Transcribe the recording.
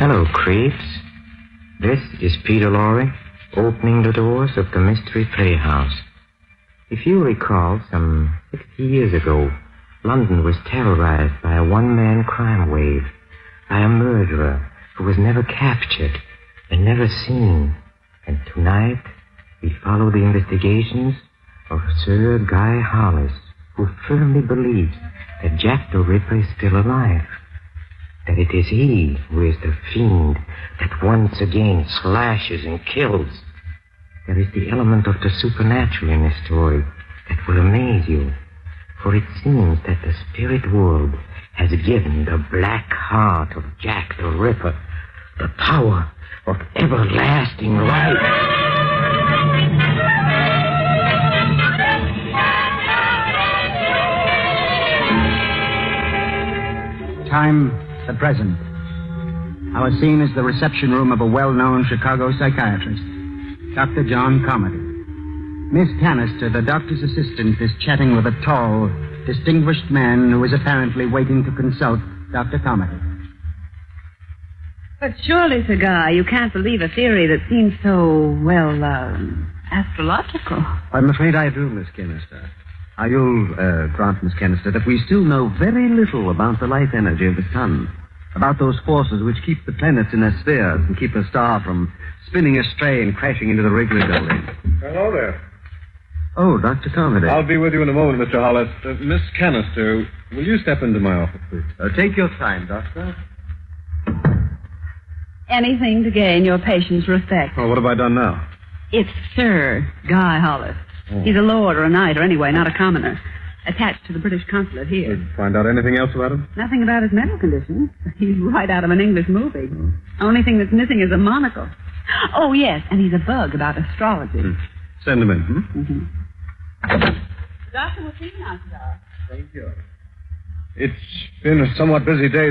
Hello, creeps. This is Peter Lorre, opening the doors of the Mystery Playhouse. If you recall, some 60 years ago, London was terrorized by a one-man crime wave, by a murderer who was never captured and never seen. And tonight, we follow the investigations of Sir Guy Hollis, who firmly believes that Jack the Ripper is still alive. That it is he who is the fiend that once again slashes and kills. There is the element of the supernatural in this story that will amaze you. For it seems that the spirit world has given the black heart of Jack the Ripper the power of everlasting life. Time, the present. Our scene is the reception room of a well-known Chicago psychiatrist, Dr. John Carmody. Miss Canister, the doctor's assistant, is chatting with a tall, distinguished man who is apparently waiting to consult Dr. Carmody. But surely, Sir Guy, you can't believe a theory that seems so, astrological. I'm afraid I do, Miss Canister. You'll grant, Miss Canister, that we still know very little about the life energy of the sun, about those forces which keep the planets in their spheres and keep a star from spinning astray and crashing into the Wrigley building. Hello there. Oh, Dr. Carmody. I'll be with you in a moment, Mr. Hollis. Miss Canister, will you step into my office, please? Take your time, Doctor. Anything to gain your patient's respect. Oh, what have I done now? It's Sir Guy Hollis. Oh. He's a lord or a knight, or anyway, not a commoner. Attached to the British consulate here. Did you find out anything else about him? Nothing about his mental condition. He's right out of an English movie. Only thing that's missing is a monocle. Oh, yes, and he's a bug about astrology. Send him in. Mm-hmm. Doctor, we'll see you now, sir. Thank you. It's been a somewhat busy day,